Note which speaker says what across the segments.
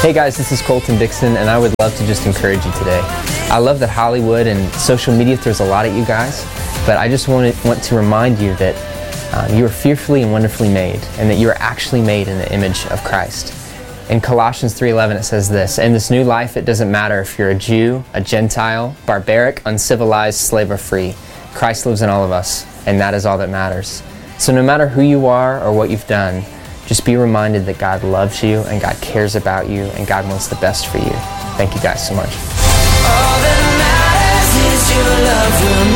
Speaker 1: Hey guys, this is Colton Dixon, and I would love to just encourage you today. I love that Hollywood and social media throws a lot at you guys, but I just want to remind you that you are fearfully and wonderfully made, and that you are actually made in the image of Christ. In Colossians 3:11 it says this, "In this new life it doesn't matter if you're a Jew, a Gentile, barbaric, uncivilized, slave or free. Christ lives in all of us, and that is all that matters." So no matter who you are or what you've done, just be reminded that God loves you and God cares about you and God wants the best for you. Thank you guys so much.
Speaker 2: All that matters is your love will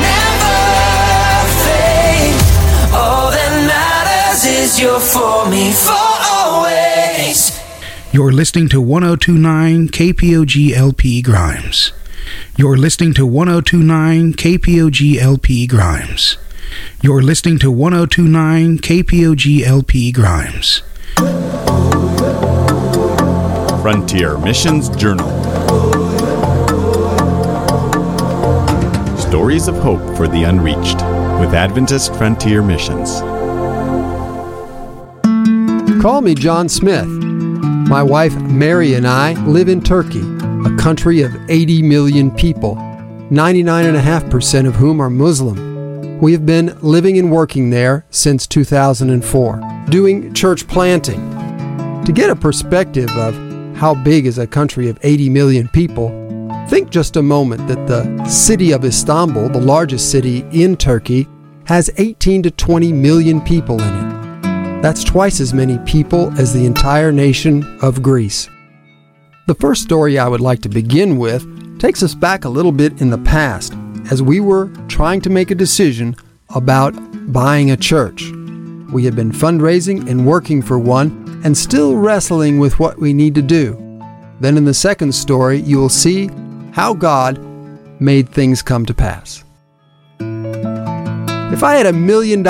Speaker 2: never fade. All that matters is you're for me for always.
Speaker 3: You're listening to 1029 KPOG LP Grimes. You're listening to 1029 KPOG LP Grimes. You're listening to 1029 KPOG LP Grimes.
Speaker 4: Frontier Missions Journal. Stories of hope for the unreached with Adventist Frontier Missions.
Speaker 5: Call me John Smith. My wife Mary and I live in Turkey, a country of 80 million people, 99.5% of whom are Muslim. We have been living and working there since 2004, doing church planting. To get a perspective of how big is a country of 80 million people, think just a moment that the city of Istanbul, the largest city in Turkey, has 18 to 20 million people in it. That's twice as many people as the entire nation of Greece. The first story I would like to begin with takes us back a little bit in the past, as we were trying to make a decision about buying a church. We had been fundraising and working for one, and still wrestling with what we need to do. Then in the second story, you will see how God made things come to pass. If I had $1 million,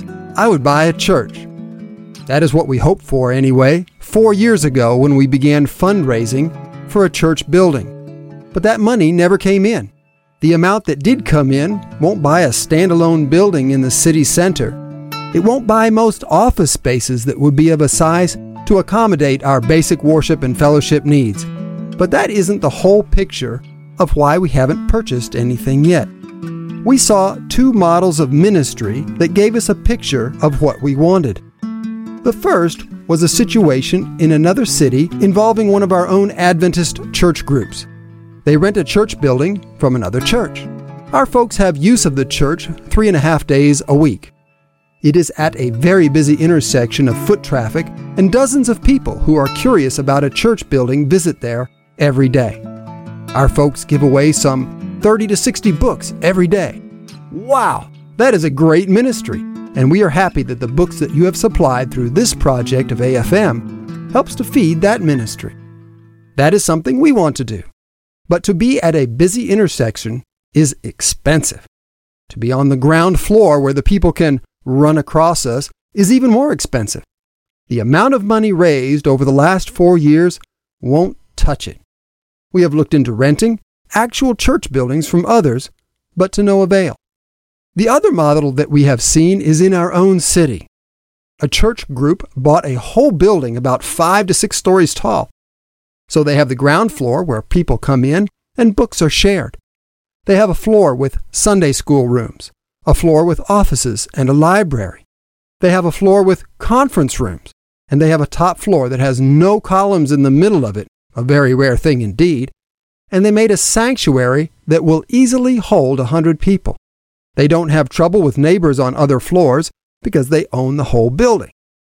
Speaker 5: I would buy a church. That is what we hoped for anyway, 4 years ago when we began fundraising for a church building. But that money never came in. The amount that did come in won't buy a standalone building in the city center. It won't buy most office spaces that would be of a size to accommodate our basic worship and fellowship needs. But that isn't the whole picture of why we haven't purchased anything yet. We saw 2 models of ministry that gave us a picture of what we wanted. The first was a situation in another city involving one of our own Adventist church groups. They rent a church building from another church. Our folks have use of the church 3.5 days a week. It is at a very busy intersection of foot traffic, and dozens of people who are curious about a church building visit there every day. Our folks give away some 30 to 60 books every day. Wow, that is a great ministry, and we are happy that the books that you have supplied through this project of AFM helps to feed that ministry. That is something we want to do. But to be at a busy intersection is expensive. To be on the ground floor where the people can run across us is even more expensive. The amount of money raised over the last 4 years won't touch it. We have looked into renting actual church buildings from others, but to no avail. The other model that we have seen is in our own city. A church group bought a whole building about 5 to 6 stories tall. So they have the ground floor where people come in and books are shared. They have a floor with Sunday school rooms, a floor with offices and a library. They have a floor with conference rooms, and they have a top floor that has no columns in the middle of it, a very rare thing indeed, and they made a sanctuary that will easily hold 100 people. They don't have trouble with neighbors on other floors because they own the whole building.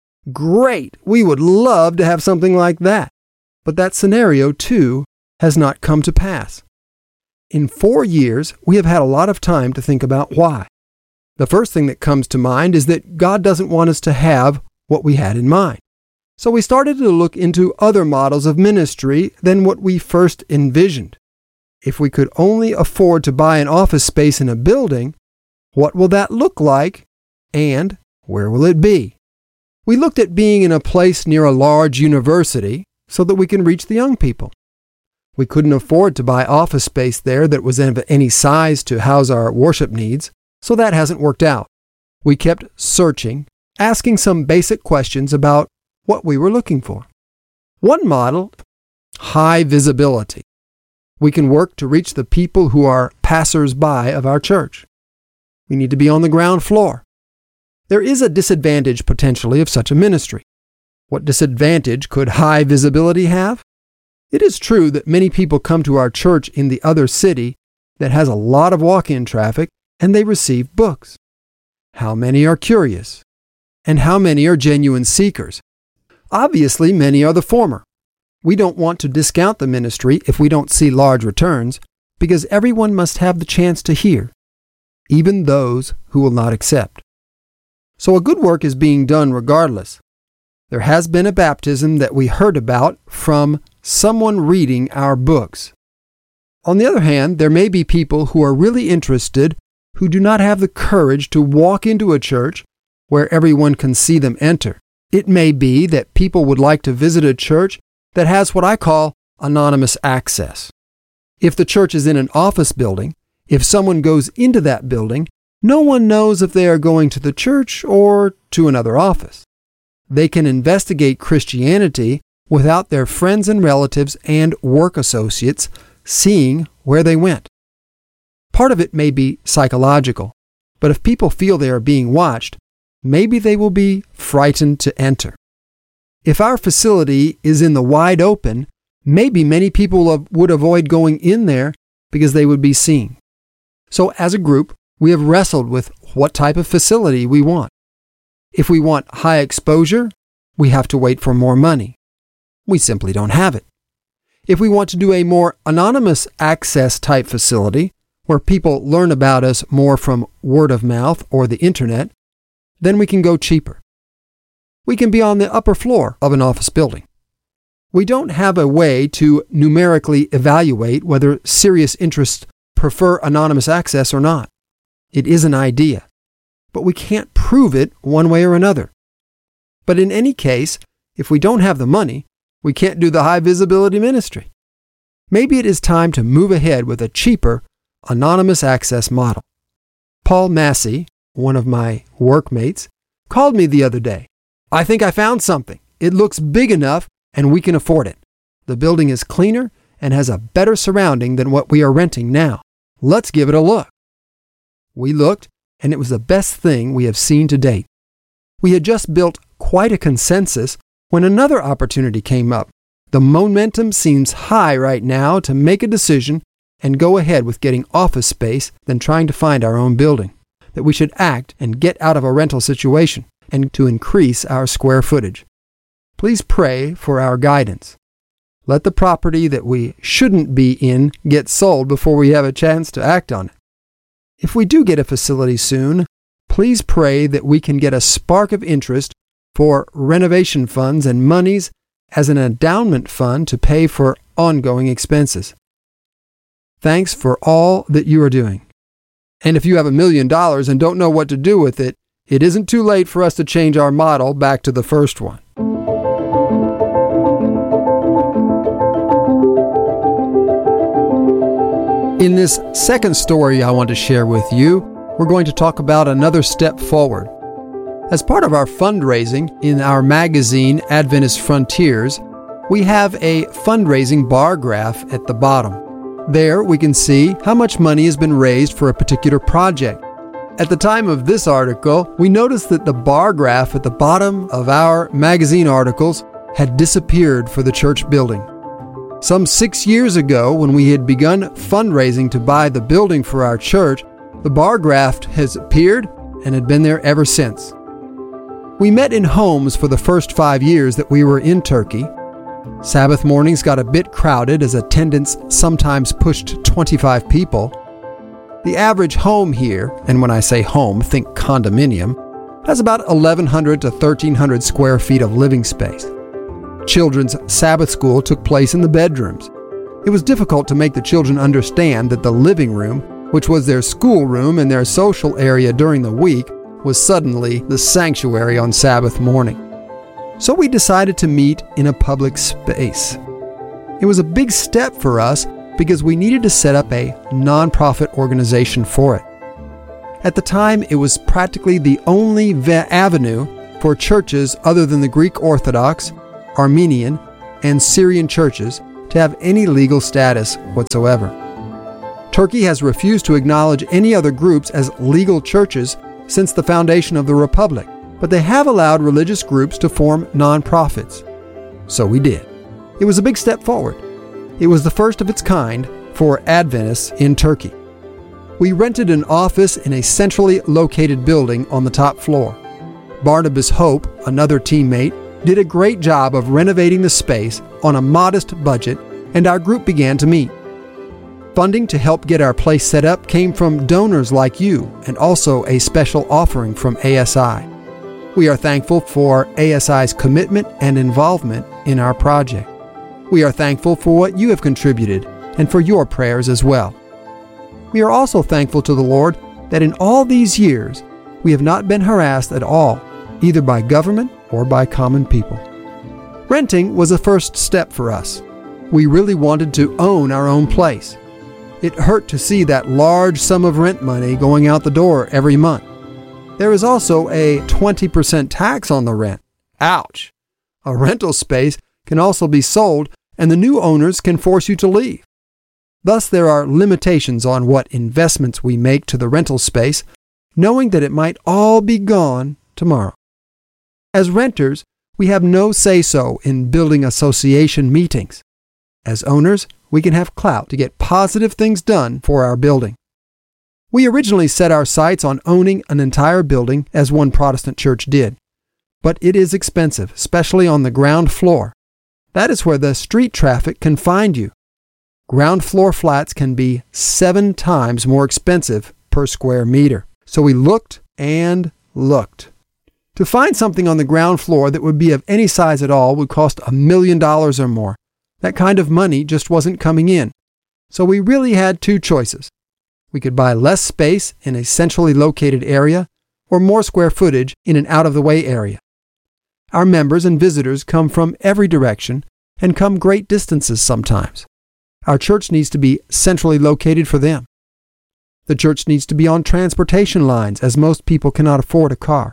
Speaker 5: Great! We would love to have something like that. But that scenario, too, has not come to pass. In 4 years, we have had a lot of time to think about why. The first thing that comes to mind is that God doesn't want us to have what we had in mind. So we started to look into other models of ministry than what we first envisioned. If we could only afford to buy an office space in a building, what will that look like, and where will it be? We looked at being in a place near a large university so that we can reach the young people. We couldn't afford to buy office space there that was of any size to house our worship needs, so that hasn't worked out. We kept searching, asking some basic questions about what we were looking for. One model high visibility. We can work to reach the people who are passers-by of our church. We need to be on the ground floor. There is a disadvantage potentially of such a ministry. What disadvantage could high visibility have? It is true that many people come to our church in the other city that has a lot of walk-in traffic and they receive books. How many are curious? And how many are genuine seekers? Obviously, many are the former. We don't want to discount the ministry if we don't see large returns, because everyone must have the chance to hear, even those who will not accept. So a good work is being done regardless. There has been a baptism that we heard about from someone reading our books. On the other hand, there may be people who are really interested who do not have the courage to walk into a church where everyone can see them enter. It may be that people would like to visit a church that has what I call anonymous access. If the church is in an office building, if someone goes into that building, no one knows if they are going to the church or to another office. They can investigate Christianity without their friends and relatives and work associates seeing where they went. Part of it may be psychological, but if people feel they are being watched, maybe they will be frightened to enter. If our facility is in the wide open, maybe many people would avoid going in there because they would be seen. So as a group, we have wrestled with what type of facility we want. If we want high exposure, we have to wait for more money. We simply don't have it. If we want to do a more anonymous access type facility, where people learn about us more from word of mouth or the internet, then we can go cheaper. We can be on the upper floor of an office building. We don't have a way to numerically evaluate whether serious interests prefer anonymous access or not. It is an idea, but we can't prove it one way or another. But in any case, if we don't have the money, we can't do the high visibility ministry. Maybe it is time to move ahead with a cheaper anonymous access model. Paul Massey, one of my workmates, called me the other day. I think I found something. It looks big enough and we can afford it. The building is cleaner and has a better surrounding than what we are renting now. Let's give it a look. We looked, and it was the best thing we have seen to date. We had just built quite a consensus when another opportunity came up. The momentum seems high right now to make a decision and go ahead with getting office space than trying to find our own building. That we should act and get out of a rental situation and to increase our square footage. Please pray for our guidance. Let the property that we shouldn't be in get sold before we have a chance to act on it. If we do get a facility soon, please pray that we can get a spark of interest for renovation funds and monies as an endowment fund to pay for ongoing expenses. Thanks for all that you are doing. And if you have $1 million and don't know what to do with it, it isn't too late for us to change our model back to the first one. In this second story I want to share with you, we're going to talk about another step forward. As part of our fundraising in our magazine, Adventist Frontiers, we have a fundraising bar graph at the bottom. There we can see how much money has been raised for a particular project. At the time of this article, we noticed that the bar graph at the bottom of our magazine articles had disappeared for the church building. Some 6 years ago, when we had begun fundraising to buy the building for our church, the bar graph has appeared and had been there ever since. We met in homes for the first 5 years that we were in Turkey. Sabbath mornings got a bit crowded as attendance sometimes pushed 25 people. The average home here, and when I say home, think condominium, has about 1,100 to 1,300 square feet of living space. Children's Sabbath school took place in the bedrooms. It was difficult to make the children understand that the living room, which was their school room and their social area during the week, was suddenly the sanctuary on Sabbath morning. So we decided to meet in a public space. It was a big step for us because we needed to set up a nonprofit organization for it. At the time, it was practically the only avenue for churches other than the Greek Orthodox, Armenian, and Syrian churches to have any legal status whatsoever. Turkey has refused to acknowledge any other groups as legal churches since the foundation of the Republic, but they have allowed religious groups to form nonprofits. So we did. It was a big step forward. It was the first of its kind for Adventists in Turkey. We rented an office in a centrally located building on the top floor. Barnabas Hope, another teammate, did a great job of renovating the space on a modest budget, and our group began to meet. Funding to help get our place set up came from donors like you, and also a special offering from ASI. We are thankful for ASI's commitment and involvement in our project. We are thankful for what you have contributed and for your prayers as well. We are also thankful to the Lord that in all these years we have not been harassed at all, either by government or by common people. Renting was a first step for us. We really wanted to own our own place. It hurt to see that large sum of rent money going out the door every month. There is also a 20% tax on the rent. Ouch! A rental space can also be sold, and the new owners can force you to leave. Thus, there are limitations on what investments we make to the rental space, knowing that it might all be gone tomorrow. As renters, we have no say-so in building association meetings. As owners, we can have clout to get positive things done for our building. We originally set our sights on owning an entire building, as one Protestant church did. But it is expensive, especially on the ground floor. That is where the street traffic can find you. Ground floor flats can be 7 times more expensive per square meter. So we looked and looked. To find something on the ground floor that would be of any size at all would cost $1 million or more. That kind of money just wasn't coming in. So we really had 2 choices. We could buy less space in a centrally located area or more square footage in an out-of-the-way area. Our members and visitors come from every direction and come great distances sometimes. Our church needs to be centrally located for them. The church needs to be on transportation lines, as most people cannot afford a car.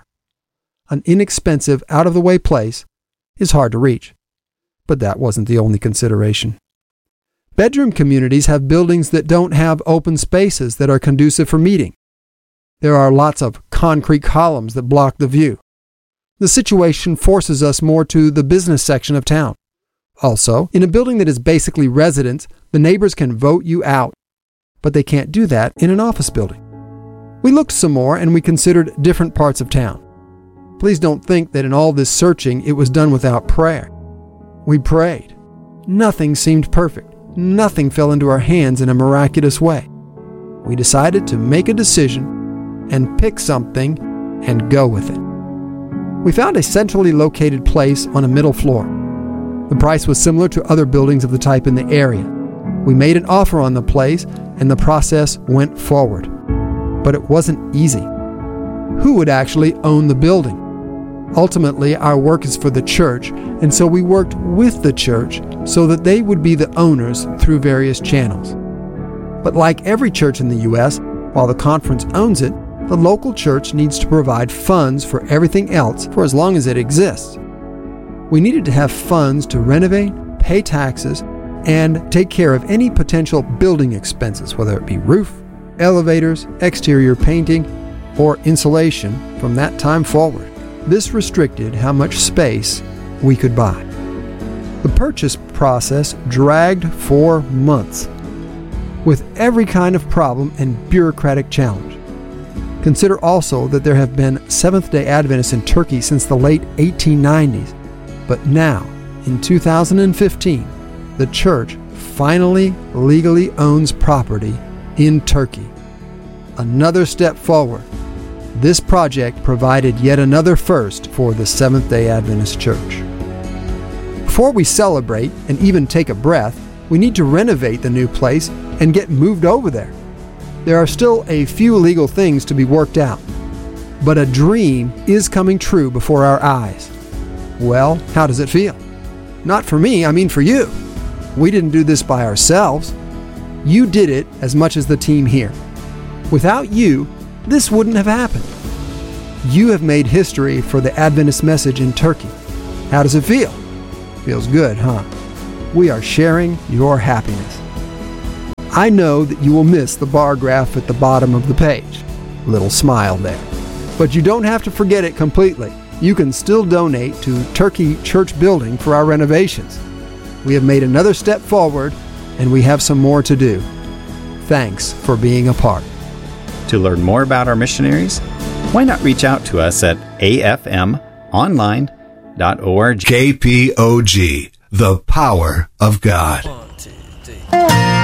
Speaker 5: An inexpensive, out-of-the-way place is hard to reach. But that wasn't the only consideration. Bedroom communities have buildings that don't have open spaces that are conducive for meeting. There are lots of concrete columns that block the view. The situation forces us more to the business section of town. Also, in a building that is basically residence, the neighbors can vote you out, but they can't do that in an office building. We looked some more and we considered different parts of town. Please don't think that in all this searching it was done without prayer. We prayed. Nothing seemed perfect. Nothing fell into our hands in a miraculous way. We decided to make a decision and pick something and go with it. We found a centrally located place on a middle floor. The price was similar to other buildings of the type in the area. We made an offer on the place and the process went forward. But it wasn't easy. Who would actually own the building? Ultimately, our work is for the church, and so we worked with the church so that they would be the owners through various channels. But like every church in the U.S., while the conference owns it, the local church needs to provide funds for everything else for as long as it exists. We needed to have funds to renovate, pay taxes, and take care of any potential building expenses, whether it be roof, elevators, exterior painting, or insulation from that time forward. This restricted how much space we could buy. The purchase process dragged 4 months, with every kind of problem and bureaucratic challenge. Consider also that there have been Seventh-day Adventists in Turkey since the late 1890s, but now, in 2015, the church finally legally owns property in Turkey. Another step forward. This project provided yet another first for the Seventh-day Adventist Church. Before we celebrate and even take a breath, we need to renovate the new place and get moved over there. There are still a few legal things to be worked out, but a dream is coming true before our eyes. Well, how does it feel? Not for me, I mean for you. We didn't do this by ourselves. You did it as much as the team here. Without you, this wouldn't have happened. You have made history for the Adventist message in Turkey. How does it feel? Feels good, huh? We are sharing your happiness. I know that you will miss the bar graph at the bottom of the page. Little smile there. But you don't have to forget it completely. You can still donate to Turkey Church Building for our renovations. We have made another step forward, and we have some more to do. Thanks for being a part.
Speaker 4: To learn more about our missionaries, why not reach out to us at afmonline.org.
Speaker 6: KPOG, the power of God.
Speaker 2: 1, 2, 3.